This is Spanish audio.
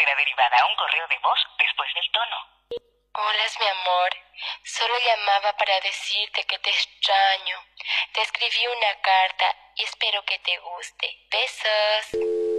será derivada a un correo de voz después del tono. Hola, mi amor. Solo llamaba para decirte que te extraño. Te escribí una carta y espero que te guste. Besos.